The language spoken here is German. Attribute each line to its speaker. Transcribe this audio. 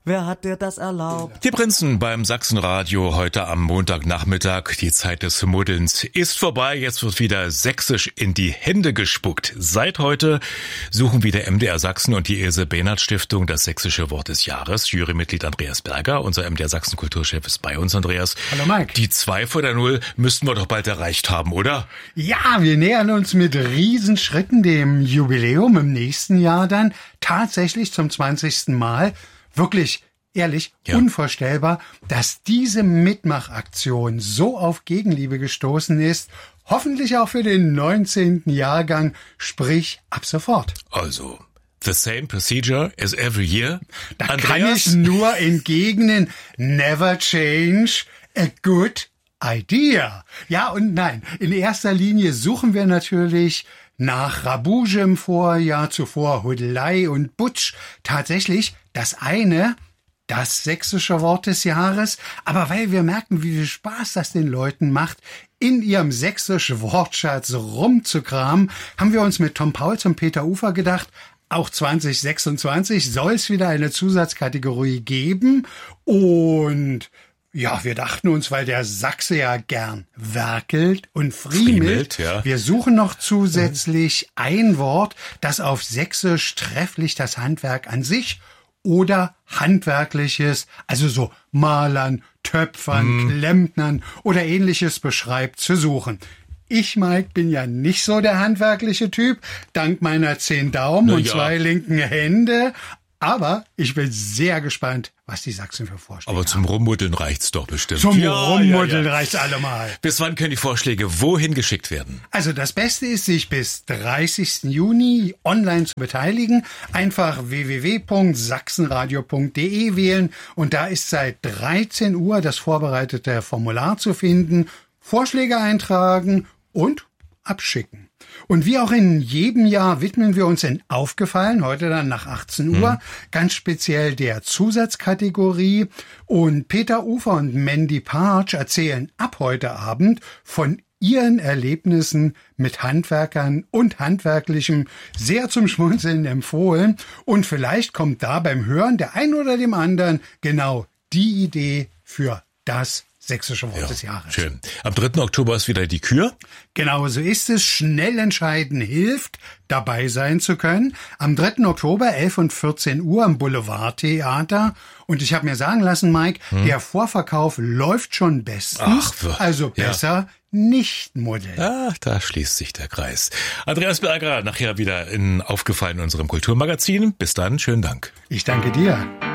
Speaker 1: Wer hat dir das erlaubt?
Speaker 2: Die Prinzen beim Sachsenradio heute am Montagnachmittag. Die Zeit des Muddelns ist vorbei. Jetzt wird wieder sächsisch in die Hände gespuckt. Seit heute suchen wieder MDR Sachsen und die Ilse-Behnert-Stiftung das sächsische Wort des Jahres. Jurymitglied Andreas Berger, unser MDR Sachsen-Kulturchef, ist bei uns, Andreas.
Speaker 3: Hallo Mike.
Speaker 2: Die 2 vor der 0 müssten wir doch bald erreicht haben, oder?
Speaker 3: Ja, wir nähern uns mit Riesenschritten dem Jubiläum im nächsten Jahr dann tatsächlich zum 20. Mal. Wirklich, ehrlich, unvorstellbar, dass diese Mitmachaktion so auf Gegenliebe gestoßen ist. Hoffentlich auch für den 19. Jahrgang, sprich ab sofort.
Speaker 2: Also, the same procedure as every year.
Speaker 3: Da
Speaker 2: Andreas?
Speaker 3: kann ich nur entgegnen, never change a good idea. Ja und nein, in erster Linie suchen wir natürlich nach Rabouge im Vorjahr, zuvor Hudelei und Butsch. Tatsächlich das sächsische Wort des Jahres. Aber weil wir merken, wie viel Spaß das den Leuten macht, in ihrem sächsischen Wortschatz rumzukramen, haben wir uns mit Tom Pauls und Peter Ufer gedacht, auch 2026 soll es wieder eine Zusatzkategorie geben. Und ja, wir dachten uns, weil der Sachse ja gern werkelt und friemelt, wir suchen noch zusätzlich ein Wort, das auf Sächsisch trefflich das Handwerk an sich oder Handwerkliches, also so Malern, Töpfern, Klempnern oder Ähnliches beschreibt, zu suchen. Ich, Mike, bin ja nicht so der handwerkliche Typ, dank meiner 10 Daumen und 2 linken Hände. Aber ich bin sehr gespannt, was die Sachsen für Vorschläge haben.
Speaker 2: Aber zum Rummuddeln reicht's doch bestimmt.
Speaker 3: Zum Rummuddeln reicht's allemal.
Speaker 2: Bis wann können die Vorschläge wohin geschickt werden?
Speaker 3: Also das Beste ist, sich bis 30. Juni online zu beteiligen. Einfach www.sachsenradio.de wählen und da ist seit 13 Uhr das vorbereitete Formular zu finden. Vorschläge eintragen und abschicken. Und wie auch in jedem Jahr widmen wir uns in Aufgefallen, heute dann nach 18 Uhr, ganz speziell der Zusatzkategorie. Und Peter Ufer und Mandy Parch erzählen ab heute Abend von ihren Erlebnissen mit Handwerkern und Handwerklichem, sehr zum Schmunzeln empfohlen. Und vielleicht kommt da beim Hören der einen oder dem anderen genau die Idee für das sächsische Wort des Jahres.
Speaker 2: Schön. Am 3. Oktober ist wieder die Kür.
Speaker 3: Genau so ist es. Schnell entscheiden hilft, dabei sein zu können. Am 3. Oktober, 11 und 14 Uhr am Boulevardtheater. Und ich habe mir sagen lassen, Mike, der Vorverkauf läuft schon bestens. Also besser nicht muddeln.
Speaker 2: Ach, da schließt sich der Kreis. Andreas Berger, nachher wieder in Aufgefallen in unserem Kulturmagazin. Bis dann, schönen Dank.
Speaker 3: Ich danke dir.